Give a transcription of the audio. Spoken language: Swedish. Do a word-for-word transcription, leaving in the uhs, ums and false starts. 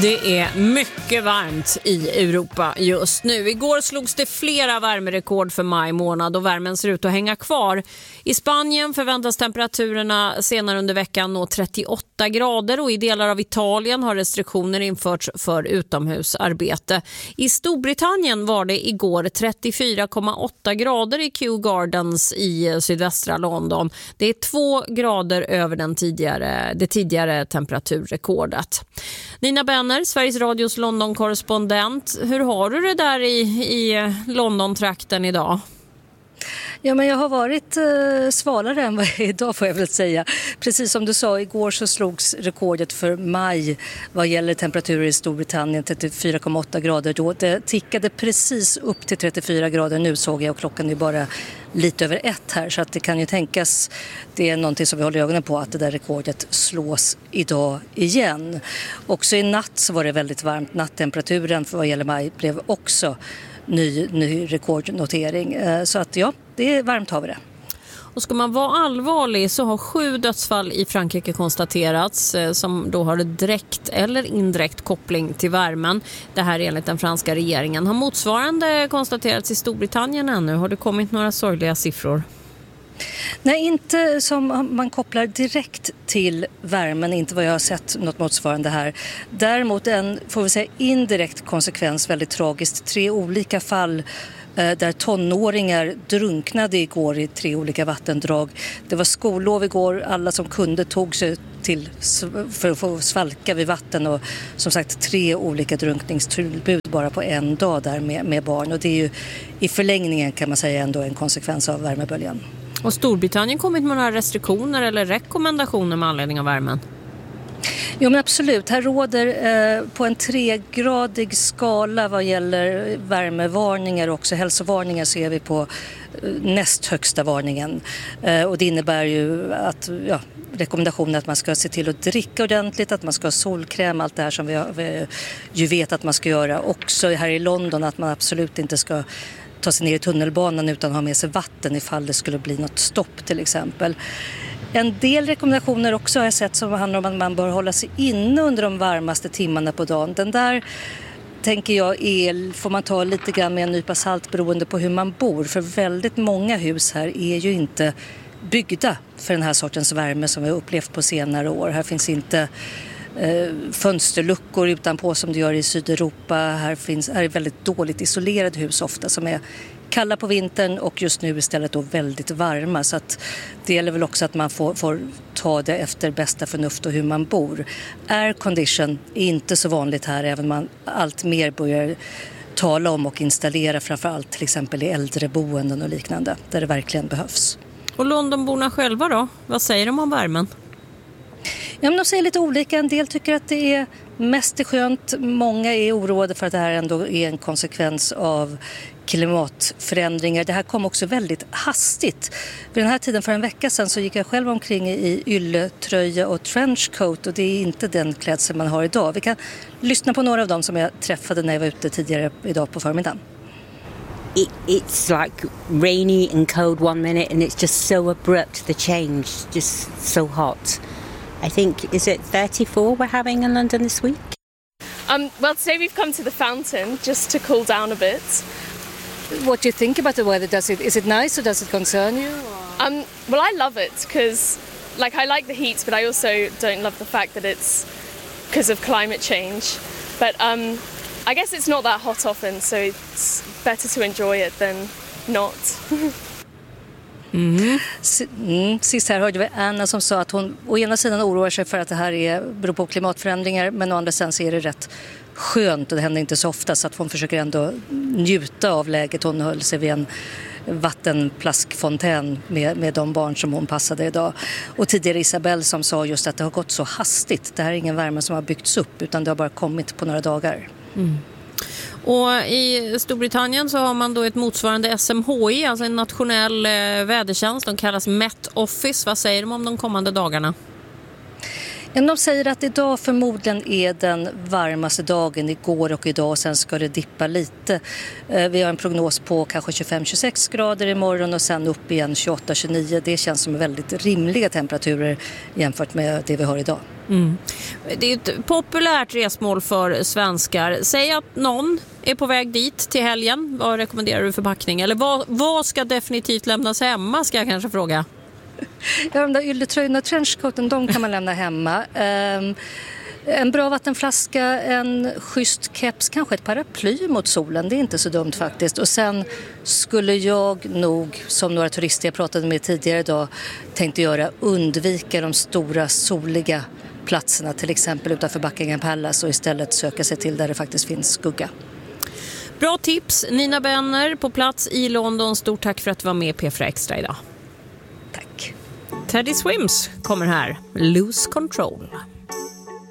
Det är mycket varmt i Europa just nu. Igår slogs det flera värmerekord för maj månad och värmen ser ut att hänga kvar. I Spanien förväntas temperaturerna senare under veckan nå trettioåtta grader och i delar av Italien har restriktioner införts för utomhusarbete. I Storbritannien var det igår trettiofyra komma åtta grader i Kew Gardens i sydvästra London. Det är två grader över den tidigare, det tidigare temperaturrekordet. Nina Benner, Sveriges Radios London-korrespondent. Hur har du det där i, i London-trakten idag? Ja, men jag har varit eh, svalare än vad jag är idag, får jag väl säga. Precis som du sa, igår så slogs rekordet för maj vad gäller temperaturer i Storbritannien, trettiofyra komma åtta grader då. Det tickade precis upp till trettiofyra grader nu, såg jag, och klockan är bara lite över ett här. Så att det kan ju tänkas, det är någonting som vi håller ögonen på, att det där rekordet slås idag igen. Också i natt så var det väldigt varmt. Nattemperaturen för vad gäller maj blev också ny, ny rekordnotering. Så att ja, det är varmt har vi det. Och ska man vara allvarlig så har sju dödsfall i Frankrike konstaterats som då har direkt eller indirekt koppling till värmen. Det här enligt den franska regeringen. Har motsvarande konstaterats i Storbritannien ännu? Har det kommit några sorgliga siffror? Nej, inte som man kopplar direkt till värmen, inte vad jag har sett något motsvarande här. Däremot en, får vi säga, indirekt konsekvens, väldigt tragiskt. Tre olika fall där tonåringar drunknade igår i tre olika vattendrag. Det var skollov igår, alla som kunde tog sig till för att få svalka vid vatten och som sagt tre olika drunkningstillbud bara på en dag där med, med barn. Och det är ju i förlängningen, kan man säga, ändå en konsekvens av värmeböljan. Och Storbritannien kommit med några restriktioner eller rekommendationer med anledning av värmen? Jo, men absolut. Här råder eh, på en tregradig skala vad gäller värmevarningar och också hälsovarningar, ser vi på eh, näst högsta varningen. Eh, och det innebär ju att ja, rekommendationen att man ska se till att dricka ordentligt, att man ska ha solkräm, allt det här som vi, vi ju vet att man ska göra. Också här i London att man absolut inte ska ta sig ner i tunnelbanan utan ha med sig vatten ifall det skulle bli något stopp till exempel. En del rekommendationer också har jag sett som handlar om att man bör hålla sig inne under de varmaste timmarna på dagen. Den där tänker jag är, får man ta lite grann med en nypa salt beroende på hur man bor. För väldigt många hus här är ju inte byggda för den här sortens värme som vi har upplevt på senare år. Här finns inte eh, fönsterluckor utanpå som det gör i Sydeuropa. Här finns här är väldigt dåligt isolerade hus ofta som är kalla på vintern och just nu istället då väldigt varma. Så att det gäller väl också att man får, får ta det efter bästa förnuft och hur man bor. Air condition är inte så vanligt här, även om man allt mer börjar tala om och installera, framförallt till exempel i äldreboenden och liknande, där det verkligen behövs. Och Londonborna själva då? Vad säger de om värmen? Ja, men de säger lite olika. En del tycker att det är mest är skönt. Många är oroade för att det här ändå är en konsekvens av klimatförändringar. Det här kom också väldigt hastigt. Vid den här tiden för en vecka sedan så gick jag själv omkring i ylletröja och trenchcoat, och det är inte den klädsel man har idag. Vi kan lyssna på några av dem som jag träffade när jag var ute tidigare idag på förmiddagen. It, it's like rainy and cold one minute and it's just so abrupt, the change, just so hot. I think, is it thirty-four we're having in London this week? Um, well, today we've come to the fountain just to cool down a bit. What do you think about the weather? Does it, is it nice or does it concern you? Um, well, I love it because, like, I like the heat, but I also don't love the fact that it's because of climate change. But um, I guess it's not that hot often, so it's better to enjoy it than not. Mm. Mm. Sist här hörde vi Anna som sa att hon å ena sidan oroar sig för att det här är, beror på klimatförändringar, men å andra sidan så är det rätt skönt och det händer inte så ofta, så att hon försöker ändå njuta av läget. Hon höll sig vid en vattenplaskfontän med, med de barn som hon passade idag. Och tidigare Isabelle som sa just att det har gått så hastigt. Det här är ingen värme som har byggts upp utan det har bara kommit på några dagar. Mm. Och i Storbritannien så har man då ett motsvarande S M H I, alltså en nationell eh, vädertjänst. De kallas Met Office. Vad säger de om de kommande dagarna? De säger att idag förmodligen är den varmaste dagen, igår och idag, och sen ska det dippa lite. Vi har en prognos på kanske tjugofem till tjugosex grader imorgon och sen upp igen tjugoåtta till tjugonio. Det känns som väldigt rimliga temperaturer jämfört med det vi har idag. Mm. Det är ett populärt resmål för svenskar. Säg att någon är på väg dit till helgen. Vad rekommenderar du för packning? Eller vad, vad ska definitivt lämnas hemma, ska jag kanske fråga? Ja, de där ylletröjorna och trenchcoaten, de kan man lämna hemma. Um, en bra vattenflaska, en schysst keps, kanske ett paraply mot solen. Det är inte så dumt faktiskt. Och sen skulle jag nog, som några turister jag pratade med tidigare idag tänkte göra, undvika de stora soliga platserna, till exempel utanför Buckingham Palace, och istället söka sig till där det faktiskt finns skugga. Bra tips, Nina Benner på plats i London. Stort tack för att du var med i P fyra Extra idag. Tack. Teddy Swims kommer här. Lose Control.